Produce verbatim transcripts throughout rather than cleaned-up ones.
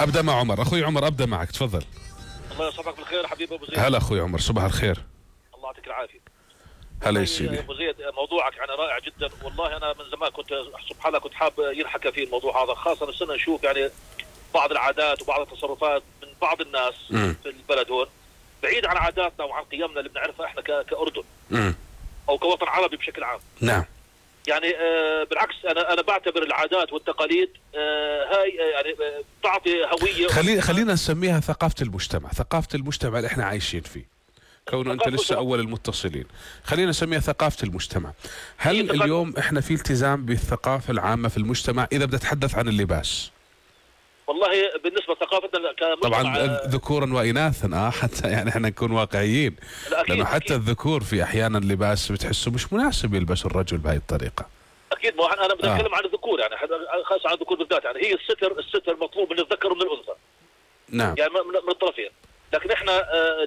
ابدا مع عمر. اخوي عمر ابدا معك، تفضل. الله يصبحك بالخير حبيبي ابو زيد. هلا اخوي عمر، صباح الخير. الله يعطيك العافيه. هلا يا سيدي. يا ابو زيد موضوعك يعني رائع جدا، والله انا من زمان كنت سبحان الله كنت حاب ينحكى في الموضوع هذا، خاصه السنه نشوف يعني بعض العادات وبعض التصرفات من بعض الناس م. في البلد هون بعيد عن عاداتنا وعن قيمنا اللي بنعرفها احنا كاردن م. او كوطن عربي بشكل عام. نعم. يعني آه بالعكس انا انا بعتبر العادات والتقاليد آه هاي آه يعني آه تعطي هويه. خلينا خلينا نسميها ثقافه المجتمع، ثقافه المجتمع اللي احنا عايشين فيه. كونه انت لسه اول المتصلين، خلينا نسميها ثقافه المجتمع. هل اليوم احنا في التزام بالثقافه العامه في المجتمع اذا بدي اتحدث عن اللباس؟ والله بالنسبه لثقافتنا كمجتمع طبعا ذكورا واناثا اه حتى يعني احنا نكون واقعيين، لانه حتى أكيد. الذكور في احيانا لباس بتحسه مش مناسب يلبسه الرجل بهي الطريقه. اكيد، ما انا بدي اتكلم آه. عن الذكور يعني خاصه عن الذكور بالذات، يعني هي الستر الستر مطلوب من الذكر ومن الانثى. نعم. يعني من الطرفين، لكن احنا آه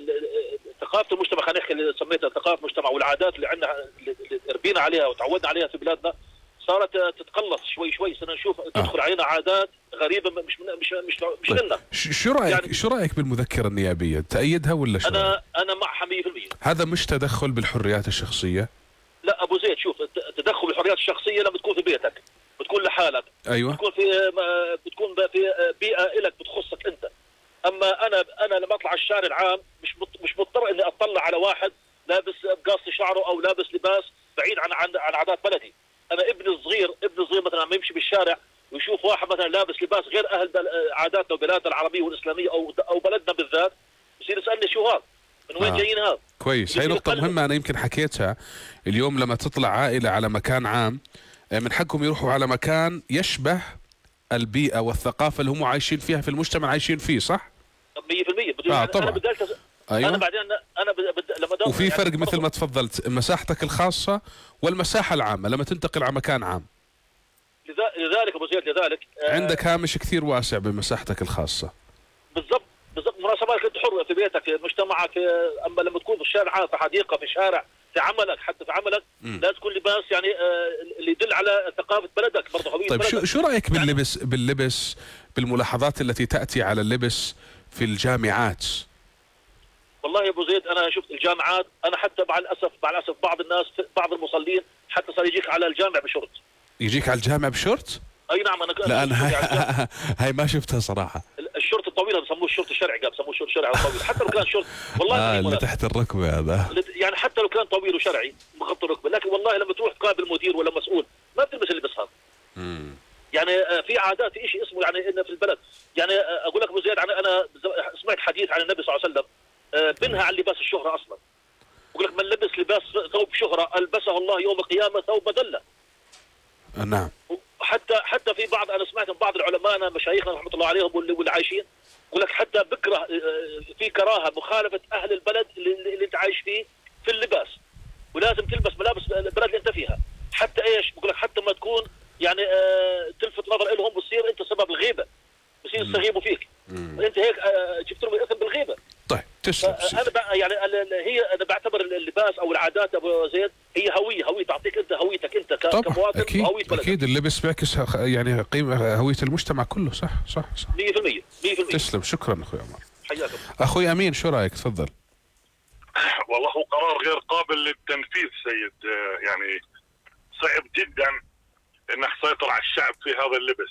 ثقافه المجتمع خلينا نحكي اللي سميتها ثقافه المجتمع والعادات اللي عندنا اللي ربينا عليها وتعودنا عليها في بلادنا صارت تتقلص شوي شوي، صرنا نشوف تدخل آه. علينا عادات غريبه مش من مش مش مش طيب. لنا. شو رايك يعني شو رايك بالمذكره النيابيه؟ تأيدها ولا شو؟ انا انا معها مية بالمية. هذا مش تدخل بالحريات الشخصيه؟ لا ابو زيد شوف، التدخل بالحريات الشخصيه لما تكون في بيتك، بتكون لحالك. ايوه. بتكون في بتكون في بيئه لك بتخصك انت. اما انا انا لما اطلع على الشارع العام مش مش مضطر اني اطلع على واحد لابس قاص شعره او لابس لباس بعيد عن عن, عن عادات بلدي. انا ابني الصغير ابني الصغير مثلا لما يمشي بالشارع ويشوف واحد مثلا لابس لباس غير اهل عاداتنا وبلادنا العربيه والاسلاميه او او بلدنا بالذات، بصير يسالني شو هذا؟ من وين آه. جايين هذا؟ كويس، هي نقطه مهمه انا يمكن حكيتها اليوم. لما تطلع عائله على مكان عام من حقهم يروحوا على مكان يشبه البيئه والثقافه اللي هم عايشين فيها في المجتمع عايشين فيه، صح؟ مية بالمية. اه طبعا. انا بدلت أيوة. انا بعدين انا بد... لما وفي فرق يعني مثل ما تفضلت مساحتك الخاصه والمساحه العامه لما تنتقل على مكان عام. لذلك ابو زيد لذلك آه عندك هامش كثير واسع بمساحتك الخاصه. بالضبط بالضبط. مناسباتك انت حر في بيتك في مجتمعك، اما لما تكون في الشارع في حديقه في شارع في عملك حتى في عملك م. لازم تكون لباس يعني آه اللي يدل على ثقافه بلدك برضه هويه طيب بلدك. شو شو رايك باللبس باللبس بالملاحظات التي تاتي على اللبس في الجامعات؟ والله يا ابو زيد انا شفت الجامعات، انا حتى مع الاسف مع الاسف بعض الناس بعض المصلين حتى صار يجيك على الجامع بشورت. يجيك على الجامع بشورت؟ اي نعم. انا لا انا هاي, هاي ما شفتها صراحه. الشورت الطويل هذا بسموه الشورت الشرعي، قال بسموه الشورت الشرعي الطويل حتى لو كان شورت والله اه اللي تحت الركبه هذا، يعني حتى لو كان طويل وشرعي مغطي الركبه، لكن والله لما تروح تقابل مدير ولا مسؤول ما بتلبس اللبس هذا. امم يعني في عادات في شيء اسمه يعني إن في البلد، يعني اقول لك ابو زيد انا سمعت حديث عن النبي صلى الله عليه وسلم بنهى عن لباس الشهرة أصلا. يقول لك من لبس لباس ثوب شهرة ألبسه الله يوم القيامة ثوب مذلة. نعم. حتى حتى في بعض أنا سمعت من بعض العلماء مشايخنا رحمة الله عليهم واللي عايشين يقول لك حتى بكره في كراهة مخالفة أهل البلد اللي, اللي أنت عايش فيه في اللباس، ولازم تلبس ملابس البلد اللي أنت فيها. حتى إيش؟ يقول لك حتى ما تكون يعني آه تلفت نظر لهم بصير أنت سبب الغيبة، بصير يستغيبوا فيك. أنت هيك آه جبت لهم الإثم بالغيبة. طيب تسلم. انا يعني هي انا بعتبر اللباس او العادات ابو زيد هي هويه هويه تعطيك انت هويتك انت كمواطن وهويه بلدك. اكيد اللبس بيعكس يعني قيمه هويه المجتمع كله. صح صح صح مية بالمية مية بالمية. تسلم، شكرا اخوي عمر. حياك اخوي امين، شو رايك؟ تفضل. والله هو قرار غير قابل للتنفيذ سيد، يعني صعب جدا انك تسيطر على الشعب في هذا اللبس.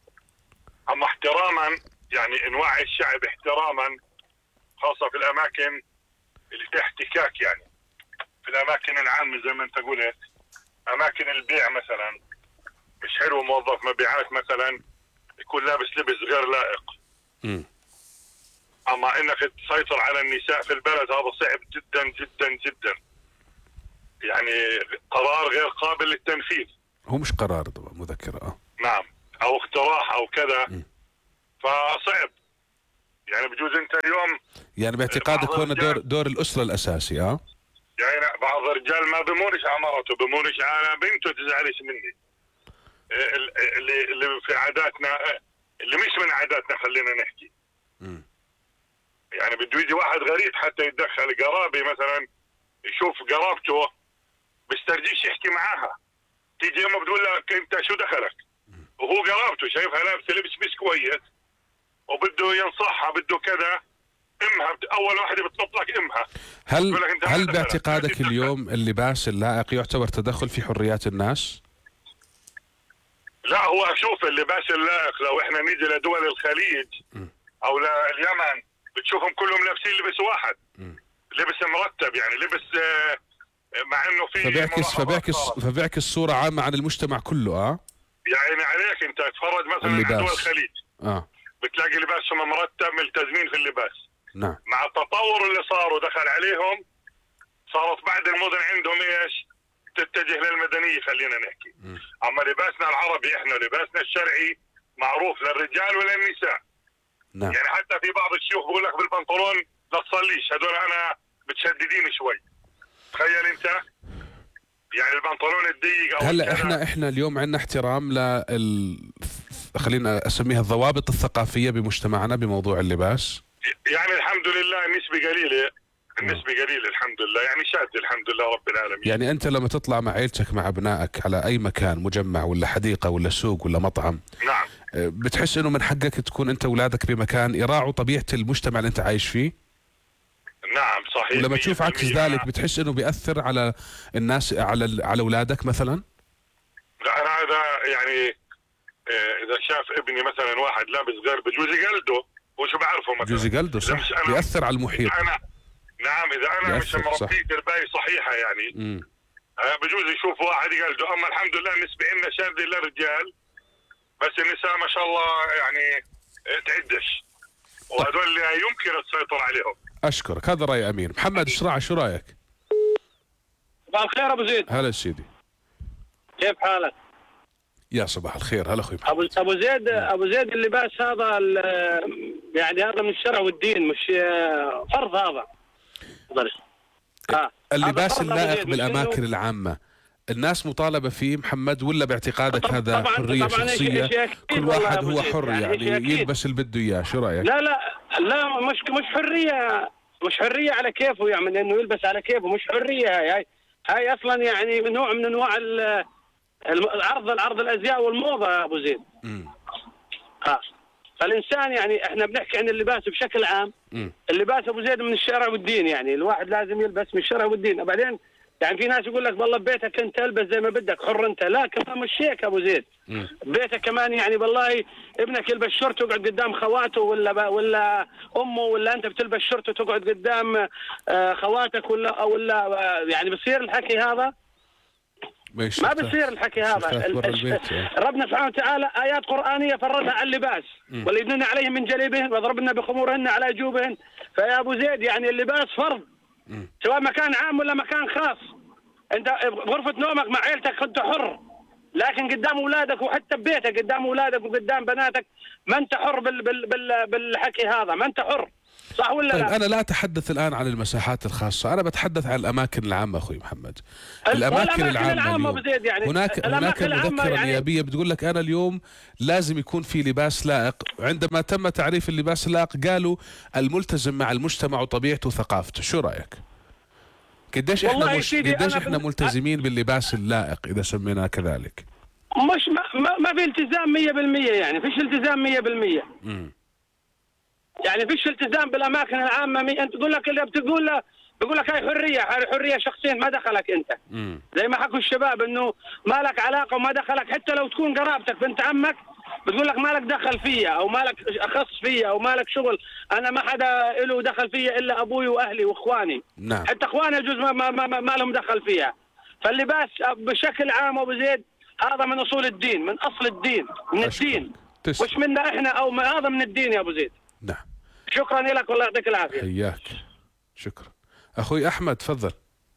اما احتراما يعني نوعي الشعب احتراما خاصة في الأماكن اللي فيها احتكاك، يعني في الأماكن العامة زي ما أنت قلت، أماكن البيع مثلا مش حلو موظف مبيعات مثلا يكون لابس لبس غير لائق. م. أما إنك تسيطر على النساء في البلد هذا صعب جدا جدا جدا، يعني قرار غير قابل للتنفيذ. هو مش قرار طبعا، مذكرة اه نعم أو اقتراح أو كذا. م. فصعب يعني بجوز انت اليوم يعني باعتقادك هنا دور دور الاسره الاساسي اه يعني بعض الرجال ما بمونش على مرته، بمونش على بنته، تزعلش مني. اللي اللي في عاداتنا اللي مش من عاداتنا خلينا نحكي. م. يعني بده يجي واحد غريب حتى يتدخل، قرابي مثلا يشوف قرابته بيسترجيش يحكي معاها، تيجي يوم بتقول لك انت شو دخلك؟ م. وهو قرابته شايفها لابسه لبس مش كويس وبده ينصحها بده كذا، امها اول واحده بتنط لك امها. هل هل باعتقادك اليوم اللباس اللائق يعتبر تدخل في حريات الناس؟ لا، هو شوف اللباس اللائق لو احنا نيجي لدول الخليج م. او لليمن بتشوفهم كلهم لابسين لبس واحد، م. لبس مرتب، يعني لبس مع انه في فبيعكس فبيعكس فبيعكس صورة عامة عن المجتمع كله. اه يعني عليك انت تتفرج مثلا على دول الخليج اه بتلاقي لباسهم مرتب، ملتزمين في اللباس. نعم. مع التطور اللي صار ودخل عليهم صارت بعد المدن عندهم ايش؟ تتجه للمدنيه خلينا نحكي. م. اما لباسنا العربي احنا لباسنا الشرعي معروف للرجال وللنساء. نعم. يعني حتى في بعض الشيوخ بقول لك بالبنطلون لا تصليش، هذول انا بتشددين شوي. تخيل انت يعني البنطلون الضيق. هلا احنا احنا اليوم عندنا احترام لل خلينا اسميها الضوابط الثقافيه بمجتمعنا بموضوع اللباس. يعني الحمد لله النسبه قليله، النسبه قليله الحمد لله، يعني شاد الحمد لله رب العالمين. يعني انت لما تطلع مع عيلتك مع ابنائك على اي مكان، مجمع ولا حديقه ولا سوق ولا مطعم، نعم، بتحس انه من حقك تكون انت واولادك بمكان يراعوا طبيعه المجتمع اللي انت عايش فيه؟ نعم صحيح. ولما تشوف عكس ذلك بتحس انه بيأثر على الناس، على على اولادك مثلا؟ لا انا هذا يعني اذا شاف ابني مثلا واحد لابس غير بجوز يقلده، وشو بعرفه مثلا بجوز يقلده صح، بيأثر على المحيط. أنا نعم اذا انا مش مربيه تربايه صحيحه يعني م. بجوز يشوف واحد يقلده. اما الحمد لله النسبه لنا شاذه للرجال، بس النساء ما شاء الله يعني تعدش، وهذول اللي يمكن السيطره عليهم. اشكرك، هذا راي امين. محمد الشراعي شو رايك؟ صباح الخير ابو زيد. هلا سيدي، كيف حالك؟ يا صباح الخير. هلا اخوي ابو ابو زيد. ابو زيد اللباس هذا يعني هذا من الشرع والدين، مش فرض هذا. آه. اللباس اللائق بالاماكن العامه الناس مطالبه فيه محمد، ولا باعتقادك هذا طبعاً حريه طبعاً شخصيه كل واحد هو حر يعني, يعني يلبس اللي بده اياه؟ شو رايك؟ لا لا لا مش مش حريه، مش حريه على كيفه يعني انه يلبس على كيفه، مش حريه. هاي هاي اصلا يعني نوع من انواع العرض العرض الازياء والموضه يا ابو زيد. امم اه فالانسان يعني احنا بنحكي عن اللباس بشكل عام. م. اللباس ابو زيد من الشرع والدين، يعني الواحد لازم يلبس من الشرع والدين. وبعدين يعني في ناس يقول لك والله ببيتك انت البس زي ما بدك، حر انت. لا كمان مش هيك ابو زيد. م. بيتك كمان يعني والله ابنك يلبس شورت ويقعد قدام خواته ولا ولا امه، ولا انت بتلبس شورت وتقعد قدام خواتك ولا ولا يعني بصير الحكي هذا؟ ما بصير الحكي هذا. ربنا سبحانه وتعالى آيات قرآنية فرضها على اللباس، وليدنن عليهم من جليبهن وضربنا بخمورهن على جيوبهن. فيا أبو زيد يعني اللباس فرض، م. سواء مكان عام ولا مكان خاص. أنت غرفة نومك مع عيلتك أنت حر، لكن قدام أولادك وحتى ببيتك قدام أولادك وقدام بناتك ما أنت حر بال بال بال بالحكي هذا، ما أنت حر. صح ولا طيب لا؟ أنا لا أتحدث الآن عن المساحات الخاصة، أنا بتحدث عن الأماكن العامة أخوي محمد. الأماكن العامة, العامة يعني هناك هناك مذكرة يعني نيابية بتقول لك أنا اليوم لازم يكون في لباس لائق. عندما تم تعريف اللباس اللائق قالوا الملتزم مع المجتمع وطبيعته وثقافته. شو رأيك؟ قديش احنا مش قديش احنا ملتزمين باللباس اللائق إذا سميناه كذلك؟ مش ما, ما, ما في التزام مية بالمية، يعني فيش التزام مية بالمية. امم يعني فيش التزام بالاماكن العامه. مي... انت تقول لك اللي بتقول له بقول لك هاي حريه، هاي حريه شخصيه ما دخلك انت. مم. زي ما حكوا الشباب انه ما لك علاقه وما دخلك، حتى لو تكون قرابتك بنت عمك بتقول لك ما لك دخل فيها او ما لك اخص فيها او ما لك شغل. انا ما حدا له دخل فيها الا ابوي واهلي واخواني. نعم. حتى اخواني يجوز ما, ما, ما, ما لهم دخل فيها. فاللباس بشكل عام ابو زيد هذا من اصول الدين، من اصل الدين، من أشكرا. الدين تسلم. مش منا احنا او من هذا من الدين يا ابو زيد. نعم. شكرا لك والله يعطيك العافيه. حياك. شكرا. اخوي احمد تفضل.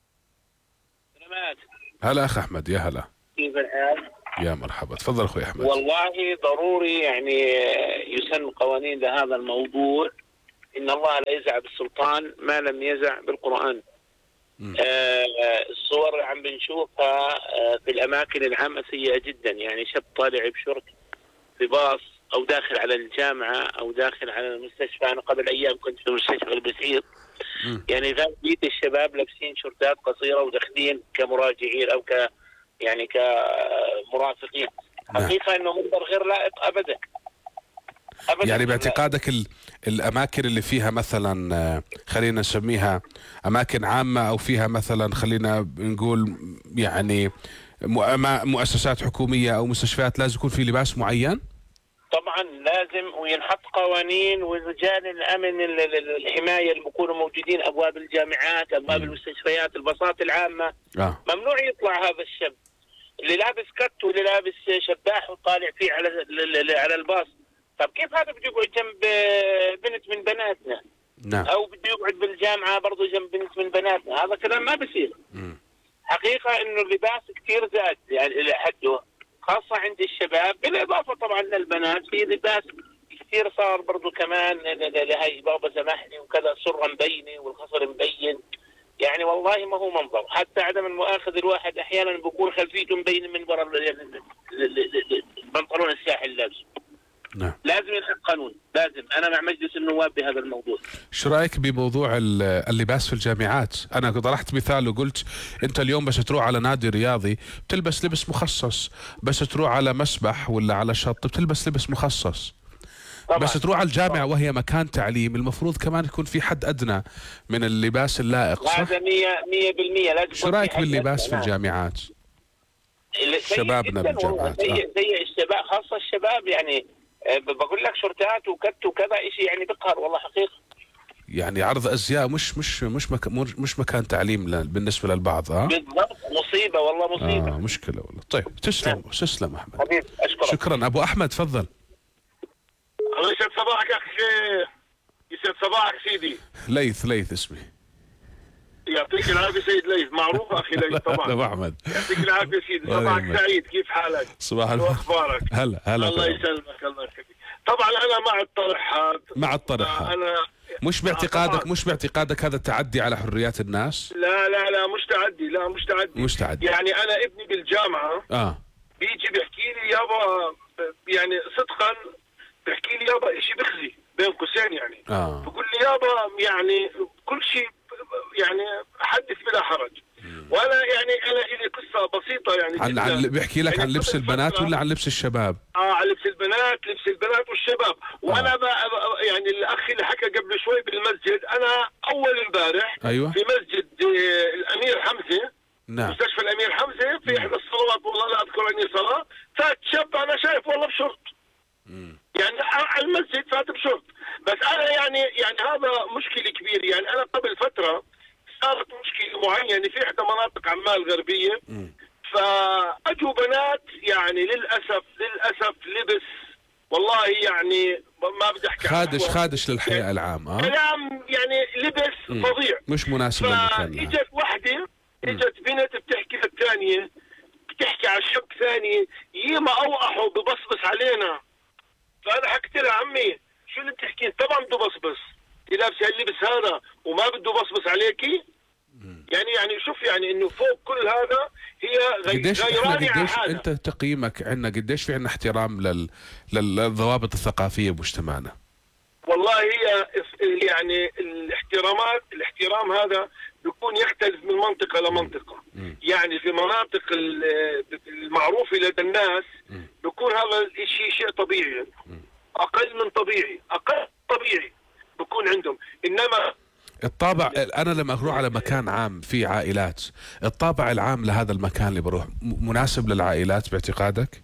سلامات. هلا اخ احمد. يا هلا. كيف الحال؟ يا مرحبا. تفضل اخوي احمد. والله ضروري يعني يسن قوانين لهذا الموضوع. ان الله لا يزع بالسلطان ما لم يزع بالقران. آه الصور اللي عم بنشوفها آه في الاماكن العامه سيئه جدا. يعني شاب طالع بشورت في باص او داخل على الجامعه او داخل على المستشفى. انا قبل ايام كنت في مستشفى البسيط، يعني بيت الشباب لابسين شورتات قصيره وداخلين كمراجعين او ك يعني كمرافقين. حقيقه انه منظر غير لائق ابدا. أبداً. يعني باعتقادك ال... الأماكن اللي فيها مثلا آه، خلينا نسميها أماكن عامة، أو فيها مثلا خلينا نقول يعني مؤ- مؤسسات حكومية أو مستشفيات، لازم يكون في لباس معين؟ طبعا لازم، وينحط قوانين، ورجال الامن ال- ال- الحمايه اللي بيكونوا موجودين ابواب الجامعات، ابواب المستشفيات، البساطه العامه، آه. ممنوع يطلع هذا الشاب اللي لابس كت واللي لابس شباح وطالع فيه على ال- ال- على الباص. طب كيف هذا بده يقعد جنب بنت من بناتنا؟ نعم. او بده يقعد بالجامعه برضه جنب بنت من بناتنا؟ هذا كلام ما بصير. حقيقه انه اللباس كثير زاد يعني الى حده، خاصه عند الشباب، بالاضافه طبعا للبنات في لباس كثير صار برضه كمان لهي بابا سمحني وكذا، السره مبينه والخصر مبين. يعني والله ما هو منظر، حتى عدم المؤاخذه الواحد احيانا بيكون خلفيته مبين من ورا البنطلون الساحل لابسه. نعم. لازم ينحط قانون، لازم. انا مع مجلس النواب بهذا الموضوع. شو رايك بموضوع ال- اللباس في الجامعات؟ انا طرحت مثال وقلت انت اليوم بس تروح على نادي رياضي بتلبس لبس مخصص، بس تروح على مسبح ولا على شط بتلبس لبس مخصص. طبعاً. بس تروح على الجامعة وهي مكان تعليم، المفروض كمان يكون في حد أدنى من اللباس اللائق، صح؟ هذا مية مية بالمية لازم. شو رأيك باللباس في الجامعات؟ شبابنا بالجامعات. زي, آه. زي الشباب، خاصة الشباب يعني آه، بقول لك شورتات وكت وكذا شيء يعني بقهر والله حقيقة. يعني عرض أزياء مش مش مش مك مش مكان تعليم ل- بالنسبة للبعض. ها؟ بالضبط، مصيبة والله مصيبة. آه مشكلة والله. طيب تسلم تسلم أحمد. حبيبي أشكرك. شكرا. أبو أحمد تفضل. الله يسعد صباحك اخي، يسعد صباحك سيدي. ليث ليث اسمي. يعطيك العافيه سيد ليث، معروف اخي ليث طبعا. أبو أحمد. يعطيك العافيه سيدي، ولا صباحك يهمك. سعيد، كيف حالك؟ صباح شو الخير. اخبارك؟ هلا هلا. الله يسلمك، الله يخليك. طبعا انا مع الطرح هذا، مع الطرح هذا. انا مش باعتقادك مش باعتقادك هذا تعدي على حريات الناس؟ لا لا لا مش تعدي، لا مش تعدي مش تعدي. يعني انا ابني بالجامعه اه بيجي بيحكي لي يابا، يعني صدقا بيحكي لي يابا شيء بخزي بين قوسين يعني. اه بقول لي يابا يعني كل شيء يعني حدث بلا حرج. وانا يعني انا لي قصه بسيطه يعني عن عن بيحكي لك يعني عن لبس قبل البنات فترة- ولا عن لبس الشباب؟ اه على لبس البنات، لبس البنات والشباب. وانا آه. يعني الاخ اللي حكى قبل شوي بالمسجد، انا اول امبارح أيوة. في مسجد آه الامير حمزه، نعم. مستشفى الامير حمزه، في احدى الصلوات والله لا اذكر اني صلاه، فات شاب انا شايف والله بشورت. يعني على المسجد فات بشورت. بس انا يعني يعني هذا مشكله كبيره. يعني انا قبل فتره صارت مشكله معينه في احدى مناطق عمان الغربيه، فاجوا بنات يعني للاسف للاسف لبس والله يعني ما بدي احكي خادش عنه. خادش للحياء العام. اه كلام يعني لبس مم. فظيع، مش مناسب للمكان. نعم. فاجت وحده، اجت بنت بتحكي للثانيه، بتحكي على شاب ثاني، يما اوقحوا ببصبص علينا. فانا حكيت لها عمي شو اللي بتحكي؟ طبعا بده بصبص، اللي لابسه اللبس هذا وما بده بصبص عليكي. يعني يعني شوف يعني انه فوق كل هذا هي غي- قديش احنا غيراني على قديش حالها. انت تقييمك عندنا قديش في عندنا احترام لل... للضوابط الثقافيه بمجتمعنا؟ والله هي يعني الاحترامات الاحترام هذا بيكون يختلف من منطقة لمنطقة. يعني في مناطق ال- المعروفة لدى الناس بيكون هذا الشيء شيء طبيعي، أقل من طبيعي، أقل طبيعي بيكون عندهم. إنما الطابع، انا لما اروح على مكان عام في عائلات، الطابع العام لهذا المكان اللي بروح م- مناسب للعائلات باعتقادك؟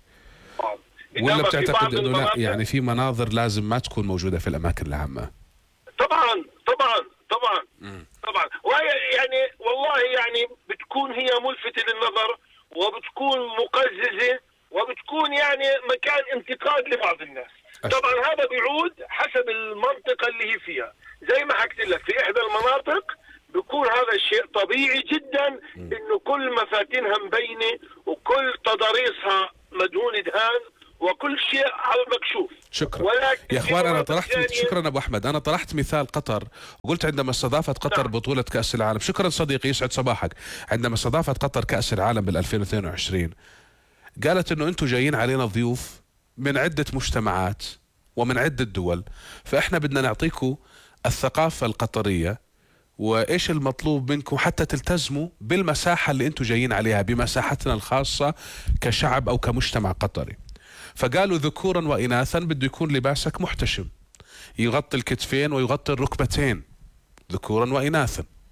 ولا إنما في بتعتقد بعض انه لا، المناطق- يعني في مناظر لازم ما تكون موجوده في الاماكن العامه؟ طبعا طبعا طبعا طبعا وهي يعني والله يعني بتكون هي ملفتة للنظر، وبتكون مقززة، وبتكون يعني مكان انتقاد لبعض الناس. طبعا هذا بيعود حسب المنطقة اللي هي فيها. زي ما حكيت لك في احدى المناطق بيكون هذا الشيء طبيعي جدا، انه كل مفاتنها مبينة وكل تضاريسها مدهون دهان وكل شيء على المكشوف. شكرا يا اخوان. انا طرحت، شكرا ابو احمد، انا طرحت مثال قطر وقلت عندما استضافت قطر نعم. بطولة كأس العالم، شكرا صديقي يسعد صباحك، عندما استضافت قطر كأس العالم بال ألفين واثنين وعشرين قالت انه انتم جايين علينا ضيوف من عدة مجتمعات ومن عدة دول، فاحنا بدنا نعطيكم الثقافة القطرية وايش المطلوب منكم حتى تلتزموا بالمساحة اللي انتم جايين عليها، بمساحتنا الخاصة كشعب او كمجتمع قطري. فقالوا ذكورا وإناثا بده يكون لباسك محتشم، يغطي الكتفين ويغطي الركبتين ذكورا وإناثا.